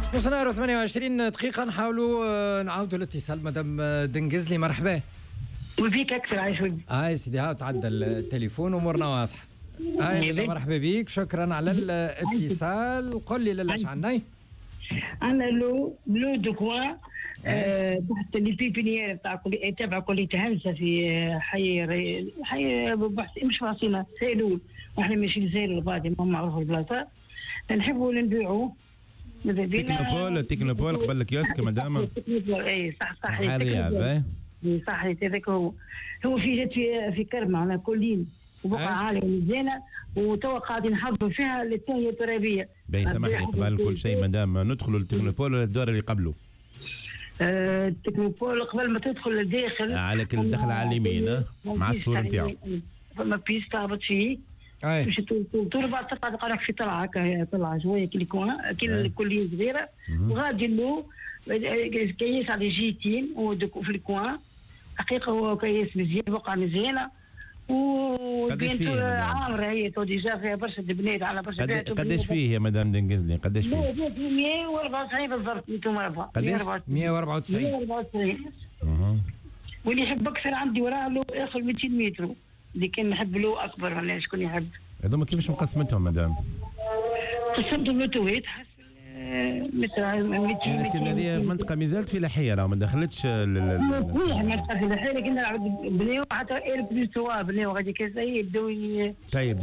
وصلنا 28 دقيقة نحاولوا نعاودوا الاتصال. مدام دنجزلي مرحبا. وبيك أكثر عايش ودي. سيدي ها تعدى التليفون أمورنا واضحة. مرحبا بك، شكرا على الاتصال. قل لي لاش عندنا؟ أنا لو دو كوا تحت اللي في بنيير تبع كلية همسة في حي مش فاصلة سيلول، واحنا ماشي لزاير البادي ما معروف البلاصة، نحبوا نبيعوه. تكنوبول قبل لك ياسك مدام. اي صح حاليا صح هذاك هو في جات في كرمة على كلين وبقى عالية مزيانة وتوا قاعدين نحضروا فيها للتنمية الترابية. باهي سامحني قبل كل شيء مدام، ندخلوا التكنوبول ولا الدور اللي قبله؟ التكنوبول قبل ما تدخل للداخل على كل دخل على اليمين مع الصورة نتاعو. فما بيس تهبط فيه باش طول بعد تقعد قرك في طلعة شوية كي الكلية صغيرة وغادي له كيس على جيتين في الكوان. حقيقة هو كيس مزيان بقعة مزيانة وبينتو عامرة هي تو ديجا فيها برشا بنات على برشا بنات. قداش فيه يا مدام دنجزلي؟ قداش فيه؟ 194 بالضبط متر مربع. قداش؟ 194. واللي يحب أكثر عندي وراه له آخر 200 متر، اللي كان نحب له أكبر ولا شكون يحب. هذوما كيفاش مقسمتهم مدام؟ قسمتهم لتويت حسب متر 200. لكن هذه منطقة مازالت في لحية راه ما دخلتش منطقة في لحية، لكن بنيو حتى إير بليس توا بنيو غادي كاسي يبداو طيب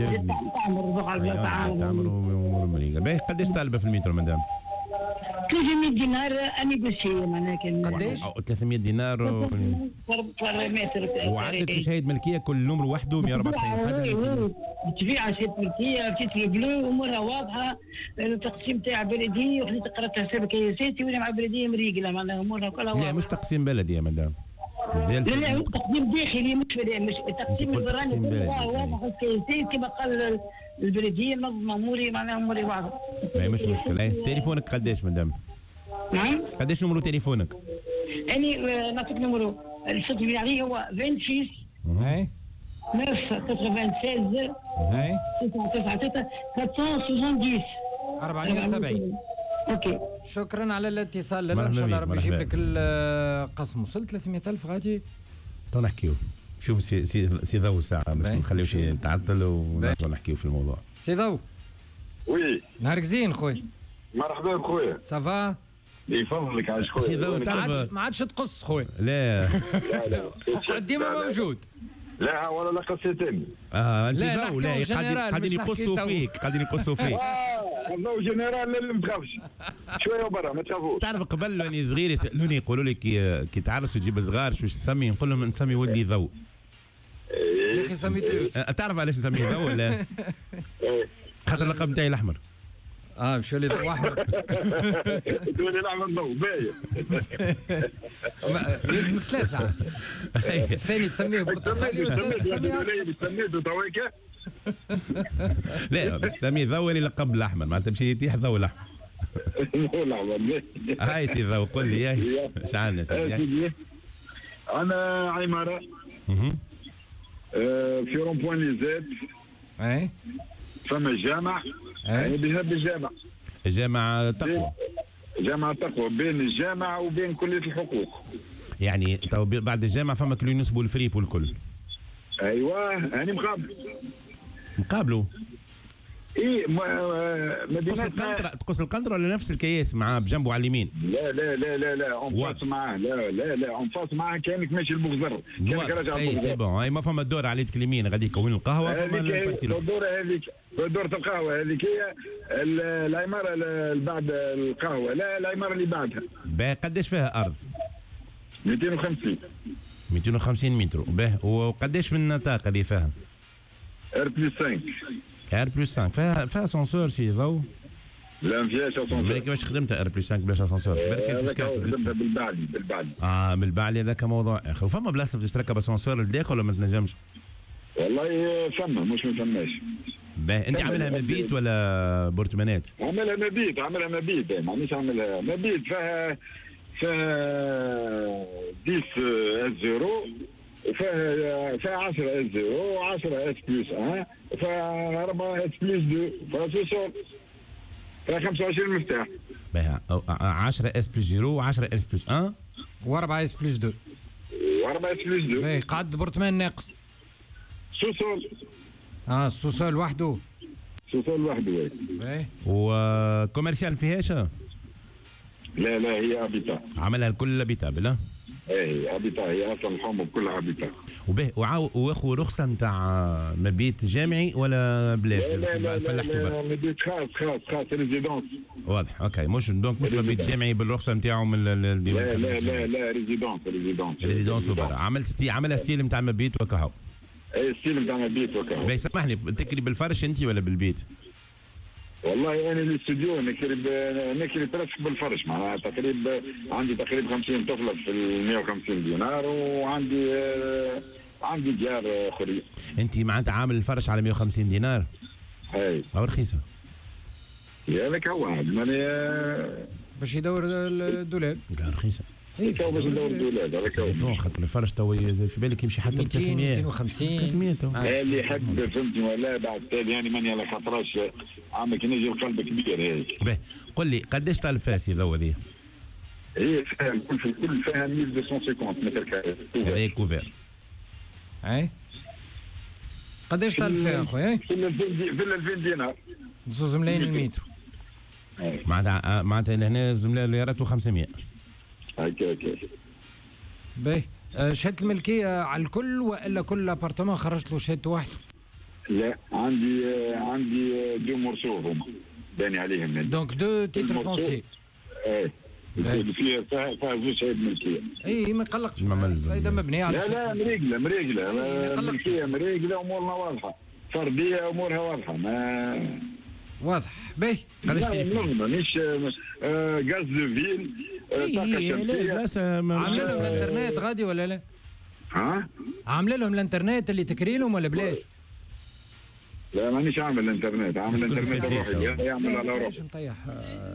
تعمروا مليقة. باهي قداش طالبة في المتر مدام؟ 300 دينار أني بشيء معناها كان. قداش؟ 300 دينار متر. وعندك في شهيد ملكية كل نمر وحده 194 تبيع شهيد ملكية تيتري بلو أمورها واضحة. التقسيم تاع بلدي وحدي قرأت حساب كياساتي ولا مع بلدية مريقلة معناها أمورها كلها واضحة. لا مش تقسيم بلدي يا مدام. لا تقسيم داخلي مش التقسيم البراني واضح الكياسات كما قال البلدية نظم أموري معناها أموري واضحة. ما مش مشكلة. تليفونك قداش مدام؟ نعم؟ قداش نمرو تليفونك؟ أني نعطيك نمرو الصوت اللي عليه هو 26 996 996 470 470. اوكي شكرا على الاتصال. ان شاء الله ربي يجيب لك القسم. وصلت 300,000 غادي تو نحكيو. شوف سي ضو ساعة باش ما نخليوش يتعطل ونرجعوا نحكيو في الموضوع. سي ضو. وي نهارك زين خويا. مرحبا بخويا. سافا؟ يفضلك عايش خويا. سي ضو ما عادش تقص خويا. لا اقعد ديما موجود. لا ولا لا قصتين. لا ضو لا قاعدين يقصوا فيك الضو جنرال لا ما تخافش شويه برا ما تخافوش. تعرف قبل واني صغير يسالوني يقولوا لي كي تعرس وتجيب صغار شو تسمي؟ نقول لهم نسمي ولدي ضو. يا اخي سميته يوسف. تعرف علاش نسميه ضو ولا؟ خاطر اللقب نتاعي الاحمر. مشى لي ضو احمر. تولي الاحمر ضو باين. لازمك ثلاثة. الثاني تسميه برتقالي سميته تويكا. لا باش تسميه ضو اللي لقب الاحمر معناتها تمشي يتيح ضو الاحمر. هاي سي ضو قول لي ياهي اش عندنا سيدي؟ انا عماره في رون بوان لي زاد. فما الجامع بجنب الجامع. جامع تقوى. جامع تقوى بين الجامع وبين كلية الحقوق. يعني تو بعد الجامع فما كل ينسبوا الفريب والكل. ايوه هاني مقابلوا. ايه تقص القنطرة ولا نفس الكياس معاه بجنبه على اليمين؟ لا اونفاس معاه. لا اونفاس معاه كانك ماشي المغزر كانك راجع المغزر. سي بون هاي ما فما الدور على يدك اليمين غادي يكون القهوه. الدوره هذيك دورة القهوه هذيك هي العماره اللي بعد القهوه. لا العماره اللي بعدها. قداش فيها ارض؟ 250 متر. وقداش من النطاق اللي فيها؟ R+5 فيها اسانسور سي ضو؟ لا ما فيهاش اسانسور. مالك كيفاش خدمتها R+5 بلاش اسانسور؟ خدمتها بالبعلي. بالبعلي هذاك موضوع اخر. وفما بلاصه باش تركب اسانسور للداخل ولا ما تنجمش؟ والله فما مش ما فماش. انت عاملها مبيت ولا بورتمانات؟ عاملها مبيت مانيش عاملها مبيت. فيها 10 S0 وفيها 10 S0 و10 S+1 وفيها 4 S+2 فيها سوسول. فيها 25 مفتاح. باهي 10 اس بلس 0 و10 اس بلس 1 و4 اس بلس 2 و4 اس بلس 2. باهي قعد برطمان ناقص. سوسول. السوسول وحده. سوسول وحده. باهي. وكوميرسيال ما فيهاش؟ لا هي ابيتا. عملها الكل ابيتابل. ايه ابيتا هي اصلا الحومه كلها ابيتا. وباهي واخو رخصه نتاع مبيت جامعي ولا بلاش؟ لا مبيت خاص ريزيدونس. واضح اوكي مش دونك مش مبيت جامعي بالرخصه نتاعو من لا ريزيدونس برا. عملها ستيل نتاع مبيت وكهو. اي ستيل نتاع مبيت وكهو. باهي سامحني تكري بالفرش انت ولا بالبيت؟ والله انا الاستوديو نكري ترشح بالفرش معناها تقريبا عندي تقريبا 50 طفله في ال 150 دينار وعندي ديار اخرين. انت معناتها عامل الفرش على 150 دينار؟ اي او رخيصه؟ يا لك هو ماني باش يدور الدولاب. لا رخيصه. اي باش ندور الدولاب هذاك خاطر الفرش تو في بالك يمشي حتى 200 250 300 اللي يحب فهمتني ولا بعد يعني ماني على خاطرش عامل كي نجي القلب كبير هيك. باهي قل لي قداش طال الفاسي ذو هذه؟ هي فيها الكل فيها 1250 متر كاري. هذا كوفير. اي قداش طال فيها اخويا؟ في 2000 دينار. زوز ملايين المتر. معناتها لهنا زملاء ليراتو 500. هكا. باهي شهاده الملكيه على الكل والا كل ابارتمان خرجت له شهادته واحده؟ لا عندي دو مرسو هما باني عليهم. دونك دو تيتر فونسي. ايه فيها زوج شهاده ملكيه. اي ما يقلقش فايده مبنيه على لا مريقله ملكيه مريقله امورنا واضحه فرديه امورها واضحه ما واضح. باهي مش غاز دو فيل طاقه شمسيه. عامله لهم الانترنت غادي ولا لا؟ عامله لهم الانترنت اللي تكري لهم ولا بلاش؟ لا مانيش عامل الانترنت، عامل الانترنت روحي يعمل على روحي. مطيح